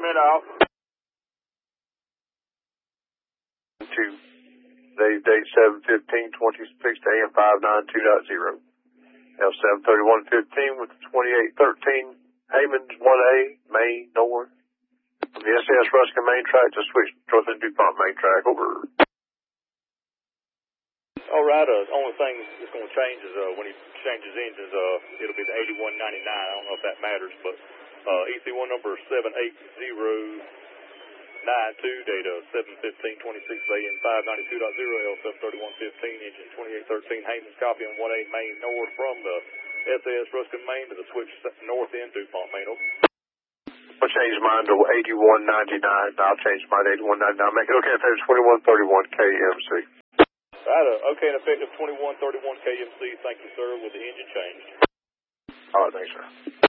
transmit off. To today's date 7/15/26 to AM 592.0. L73115 with 2813 Haymans 1A, Main North. From the SAS Ruskin main track to switch north into DuPont main track. Over. All right, the only thing that's going to change is when he changes engines, it'll be the 8199. I don't know if that matters, but EC1 number 78092, data 7/15/26 AM 592.0, L73115, engine 2813 Haymans, copy on 1A Main North from the SAS Ruskin main to the switch north end DuPont main. Over. I'll change mine to 8199. I'll change mine to 8199. Make it okay if it's 2131 KMC. Right, okay, and effective 2131 KMC. Thank you, sir, with the engine changed. All right, thanks, sir.